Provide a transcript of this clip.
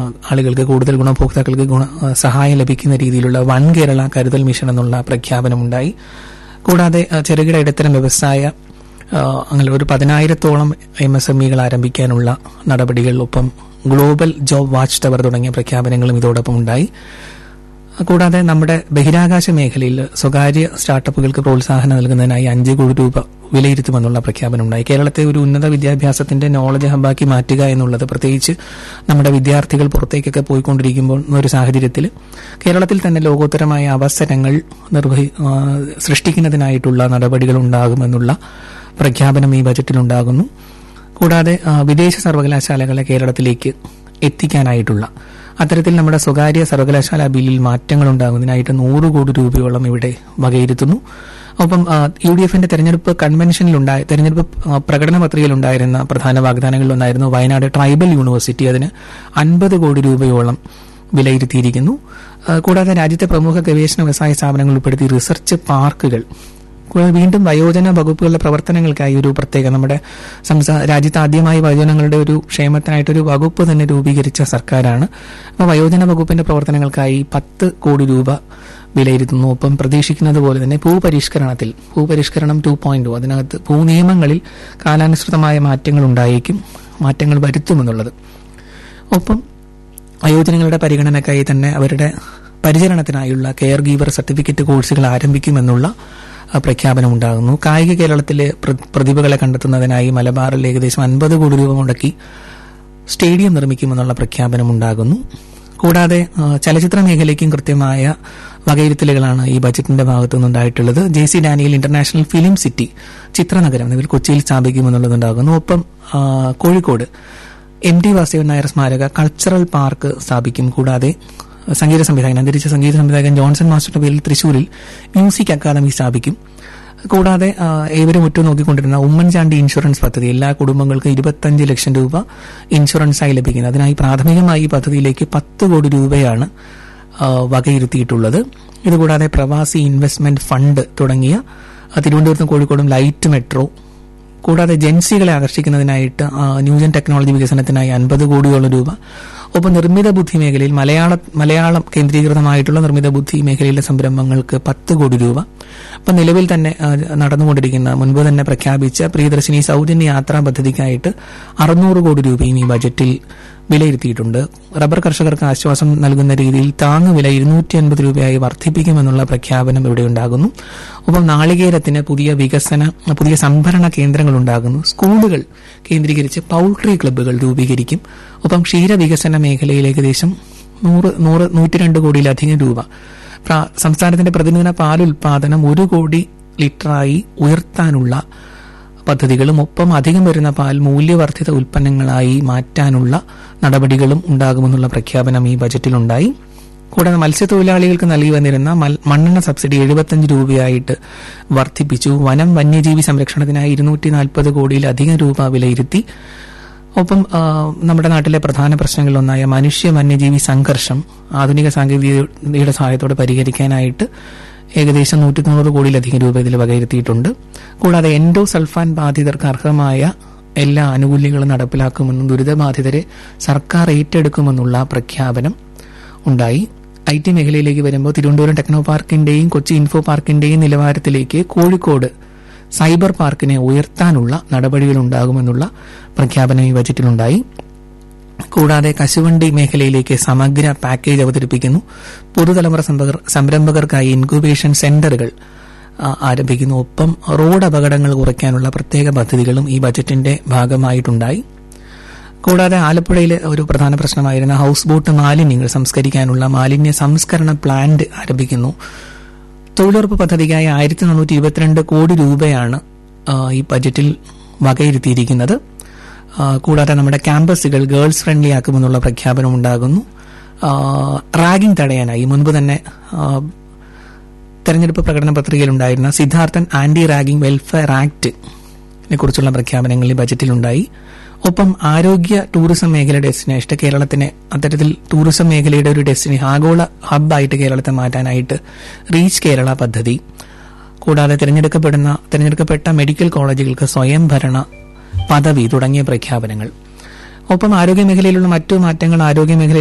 ആളുകൾക്ക് കൂടുതൽ ഗുണഭോക്താക്കൾക്ക് സഹായം ലഭിക്കുന്ന രീതിയിലുള്ള വൺ കേരള കരുതൽ മിഷൻ എന്നുള്ള പ്രഖ്യാപനമുണ്ടായി. കൂടാതെ ചെറുകിട ഇടത്തരം വ്യവസായ അങ്ങനെ ഒരു 10,000-ഓളം MSMEകൾ ആരംഭിക്കാനുള്ള നടപടികൾ, ഒപ്പം ഗ്ലോബൽ ജോബ് വാച്ച് ടവർ തുടങ്ങിയ പ്രഖ്യാപനങ്ങളും ഇതോടൊപ്പം ഉണ്ടായി. കൂടാതെ നമ്മുടെ ബഹിരാകാശ മേഖലയിൽ സ്വകാര്യ സ്റ്റാർട്ടപ്പുകൾക്ക് പ്രോത്സാഹനം നൽകുന്നതിനായി 5 കോടി രൂപ വിലയിരുത്തുമെന്നുള്ള പ്രഖ്യാപനമുണ്ടായി. കേരളത്തെ ഒരു ഉന്നത വിദ്യാഭ്യാസത്തിന്റെ നോളജ് ഹബ്ബാക്കി മാറ്റുക എന്നുള്ളത്, പ്രത്യേകിച്ച് നമ്മുടെ വിദ്യാർത്ഥികൾ പുറത്തേക്കൊക്കെ പോയിക്കൊണ്ടിരിക്കുമ്പോൾ ഒരു സാഹചര്യത്തിൽ കേരളത്തിൽ തന്നെ ലോകോത്തരമായ അവസരങ്ങൾ സൃഷ്ടിക്കുന്നതിനായിട്ടുള്ള നടപടികൾ ഉണ്ടാകുമെന്നുള്ള പ്രഖ്യാപനം ഈ ബജറ്റിലുണ്ടാകുന്നു. കൂടാതെ വിദേശ സർവകലാശാലകളെ കേരളത്തിലേക്ക് എത്തിക്കാനായിട്ടുള്ള അത്തരത്തിൽ നമ്മുടെ സ്വകാര്യ സർവകലാശാല ബില്ലിൽ മാറ്റങ്ങൾ ഉണ്ടാകുന്നതിനായിട്ട് 100 കോടി രൂപയോളം ഇവിടെ വകയിരുത്തുന്നു. ഒപ്പം UDFന്റെ തെരഞ്ഞെടുപ്പ് തെരഞ്ഞെടുപ്പ് പ്രകടന പത്രികയിലുണ്ടായിരുന്ന പ്രധാന വാഗ്ദാനങ്ങളിലൊന്നായിരുന്നു വയനാട് ട്രൈബൽ യൂണിവേഴ്സിറ്റി. അതിന് 50 കോടി രൂപയോളം വിലയിരുത്തിയിരിക്കുന്നു. കൂടാതെ രാജ്യത്തെ പ്രമുഖ ഗവേഷണ വ്യവസായ സ്ഥാപനങ്ങൾ ഉൾപ്പെടുത്തി റിസർച്ച് പാർക്കുകൾ, വീണ്ടും വയോജന വകുപ്പുകളുടെ പ്രവർത്തനങ്ങൾക്കായി ഒരു പ്രത്യേക നമ്മുടെ രാജ്യത്ത് ആദ്യമായി വയോജനങ്ങളുടെ ഒരു ക്ഷേമത്തിനായിട്ടൊരു വകുപ്പ് തന്നെ രൂപീകരിച്ച സർക്കാരാണ്. അപ്പോൾ വയോജന വകുപ്പിന്റെ പ്രവർത്തനങ്ങൾക്കായി 10 കോടി രൂപ വിലയിരുത്തുന്നു. ഒപ്പം പ്രതീക്ഷിക്കുന്നത് പോലെ തന്നെ ഭൂപരിഷ്കരണം 2.0 അതിനകത്ത് ഭൂനിയമങ്ങളിൽ കാലാനുസൃതമായ മാറ്റങ്ങൾ വരുത്തുമെന്നുള്ളത്. ഒപ്പം വയോജനങ്ങളുടെ പരിഗണനയ്ക്കായി തന്നെ അവരുടെ പരിചരണത്തിനായുള്ള കെയർ ഗീവർ സർട്ടിഫിക്കറ്റ് കോഴ്സുകൾ ആരംഭിക്കുമെന്നുള്ള പ്രഖ്യാപനമുണ്ടാകുന്നു. കായിക കേരളത്തിലെ പ്രതിഭകളെ കണ്ടെത്തുന്നതിനായി മലബാറിൽ ഏകദേശം 50 കോടി രൂപ മുടക്കി സ്റ്റേഡിയം നിർമ്മിക്കുമെന്നുള്ള പ്രഖ്യാപനമുണ്ടാകുന്നു. കൂടാതെ ചലച്ചിത്ര മേഖലയ്ക്കും കൃത്യമായ വകയിരുത്തലുകളാണ് ഈ ബജറ്റിന്റെ ഭാഗത്തു നിന്നുണ്ടായിട്ടുള്ളത്. JC Daniel international film city ചിത്രനഗരം നിലവിൽ കൊച്ചിയിൽ സ്ഥാപിക്കുമെന്നുള്ളതുണ്ടാകുന്നു. ഒപ്പം കോഴിക്കോട് MT വാസുദേവൻ നായർ സ്മാരക കൾച്ചറൽ പാർക്ക് സ്ഥാപിക്കും. കൂടാതെ അന്തരിച്ച സംഗീത സംവിധായകൻ ജോൺസൺ മാസ്റ്ററുടെ പേരിൽ തൃശൂരിൽ മ്യൂസിക് അക്കാദമി സ്ഥാപിക്കും. കൂടാതെ ഏവരും ഉറ്റുനോക്കിക്കൊണ്ടിരുന്ന ഉമ്മൻചാണ്ടി ഇൻഷുറൻസ് പദ്ധതി, എല്ലാ കുടുംബങ്ങൾക്കും 25 ലക്ഷം രൂപ ഇൻഷുറൻസായി ലഭിക്കുന്നത്. അതിനായി പ്രാഥമികമായി ഈ പദ്ധതിയിലേക്ക് 10 കോടി രൂപയാണ് വകയിരുത്തിയിട്ടുള്ളത്. ഇതുകൂടാതെ പ്രവാസി ഇൻവെസ്റ്റ്മെന്റ് ഫണ്ട് തുടങ്ങിയ തിരുവനന്തപുരത്തും കോഴിക്കോടും ലൈറ്റ് മെട്രോ, കൂടാതെ ജൻസികളെ ആകർഷിക്കുന്നതിനായിട്ട് ന്യൂജൻ ടെക്നോളജി വികസനത്തിനായി 50 കോടിയോളം രൂപ. ഒപ്പം നിർമ്മിത ബുദ്ധി മേഖലയിൽ മലയാളം കേന്ദ്രീകൃതമായിട്ടുള്ള നിർമ്മിത ബുദ്ധി മേഖലയിലെ സംരംഭങ്ങൾക്ക് 10 കോടി രൂപ. അപ്പം നിലവിൽ തന്നെ നടന്നുകൊണ്ടിരിക്കുന്ന മുൻപ് തന്നെ പ്രഖ്യാപിച്ച പ്രിയദർശിനി സൗജന്യ യാത്രാ പദ്ധതിക്കായിട്ട് 600 കോടി രൂപയും ഈ ബജറ്റിൽ വിലയിരുത്തിയിട്ടുണ്ട്. റബ്ബർ കർഷകർക്ക് ആശ്വാസം നൽകുന്ന രീതിയിൽ താങ്ങുവില 250 രൂപയായി വർദ്ധിപ്പിക്കുമെന്നുള്ള പ്രഖ്യാപനം ഇവിടെ ഉണ്ടാകുന്നു. ഒപ്പം നാളികേരത്തിന് പുതിയ സംഭരണ കേന്ദ്രങ്ങൾ ഉണ്ടാകുന്നു. സ്കൂളുകൾ കേന്ദ്രീകരിച്ച് പൌൾട്രി ക്ലബ്ബുകൾ രൂപീകരിക്കും. ഒപ്പം ക്ഷീരവികസന മേഖലയിൽ ഏകദേശം 102 കോടിയിലധികം രൂപ. സംസ്ഥാനത്തിന്റെ പ്രതിദിന പാലുൽപാദനം 1 കോടി ലിറ്ററായി ഉയർത്താനുള്ള പദ്ധതികളും, ഒപ്പം അധികം വരുന്ന പാൽ മൂല്യവർദ്ധിത ഉൽപ്പന്നങ്ങളായി മാറ്റാനുള്ള നടപടികളും ഉണ്ടാകുമെന്നുള്ള പ്രഖ്യാപനം ഈ ബജറ്റിലുണ്ടായി. കൂടാതെ മത്സ്യത്തൊഴിലാളികൾക്ക് നൽകി വന്നിരുന്ന മണ്ണെണ്ണ സബ്സിഡി 75 രൂപയായിട്ട് വർദ്ധിപ്പിച്ചു. വന്യജീവി സംരക്ഷണത്തിനായി 240 കോടിയിലധികം രൂപ വിലയിരുത്തി. ഒപ്പം നമ്മുടെ നാട്ടിലെ പ്രധാന പ്രശ്നങ്ങളിലൊന്നായ വന്യജീവി സംഘർഷം ആധുനിക സാങ്കേതികതയുടെ സഹായത്തോടെ പരിഹരിക്കാനായിട്ട് ഏകദേശം 190 കോടിയിലധികം രൂപ ഇതിൽ വകയിരുത്തിയിട്ടുണ്ട്. കൂടാതെ എൻഡോസൾഫാൻ ബാധിതർക്ക് അർഹമായ എല്ലാ ആനുകൂല്യങ്ങളും നടപ്പിലാക്കുമെന്നും ദുരിതബാധിതരെ സർക്കാർ ഏറ്റെടുക്കുമെന്നുള്ള പ്രഖ്യാപനം ഉണ്ടായി. IT മേഖലയിലേക്ക് വരുമ്പോൾ തിരുവനന്തപുരം ടെക്നോ പാർക്കിന്റെയും കൊച്ചി ഇൻഫോ പാർക്കിന്റെയും നിലവാരത്തിലേക്ക് കോഴിക്കോട് സൈബർ പാർക്കിനെ ഉയർത്താനുള്ള നടപടികൾ ഉണ്ടാകുമെന്നുള്ള പ്രഖ്യാപനം ഈ ബജറ്റിലുണ്ടായി. കൂടാതെ കശുവണ്ടി മേഖലയിലേക്ക് സമഗ്ര പാക്കേജ് അവതരിപ്പിക്കുന്നു. പുതുതലമുറ സംരംഭകർക്കായി ഇൻക്യുബേഷൻ സെന്ററുകൾ ആരംഭിക്കുന്നു. ഒപ്പം റോഡ് അപകടങ്ങൾ കുറയ്ക്കാനുള്ള പ്രത്യേക പദ്ധതികളും ഈ ബജറ്റിന്റെ ഭാഗമായിട്ടുണ്ടായി. കൂടാതെ ആലപ്പുഴയിലെ ഒരു പ്രധാന പ്രശ്നമായിരുന്ന ഹൌസ് ബോട്ട് മാലിന്യങ്ങൾ സംസ്കരിക്കാനുള്ള മാലിന്യ സംസ്കരണ പ്ലാന്റ് ആരംഭിക്കുന്നു. തൊഴിലുറപ്പ് പദ്ധതിക്കായി 1422 കോടി രൂപയാണ് ഈ ബജറ്റിൽ വകയിരുത്തിയിരിക്കുന്നത്. കൂടാതെ നമ്മുടെ ക്യാമ്പസുകൾ ഗേൾസ് ഫ്രണ്ട്ലി ആക്കുമെന്നുള്ള പ്രഖ്യാപനം ഉണ്ടാകുന്നു. റാഗിംഗ് തടയാനായി മുൻപ് തന്നെ തെരഞ്ഞെടുപ്പ് പ്രകടന പത്രികയിലുണ്ടായിരുന്ന സിദ്ധാർത്ഥൻ ആന്റി റാഗിംഗ് വെൽഫെയർ ആക്ടിനെ കുറിച്ചുള്ള പ്രഖ്യാപനങ്ങൾ ഈ ബജറ്റിലുണ്ടായി. ഒപ്പം ആരോഗ്യ ടൂറിസം മേഖലയുടെ ഡെസ്റ്റിനേഷൻ കേരളത്തിനെ അത്തരത്തിൽ ടൂറിസം മേഖലയുടെ ഒരു ആഗോള ഹബ്ബായിട്ട് കേരളത്തെ മാറ്റാനായിട്ട് റീച്ച് കേരള പദ്ധതി. കൂടാതെ തിരഞ്ഞെടുക്കപ്പെട്ട മെഡിക്കൽ കോളേജുകൾക്ക് സ്വയംഭരണ പദവി തുടങ്ങിയ പ്രഖ്യാപനങ്ങൾ. ഒപ്പം ആരോഗ്യ മേഖലയിലുള്ള മറ്റു മാറ്റങ്ങൾ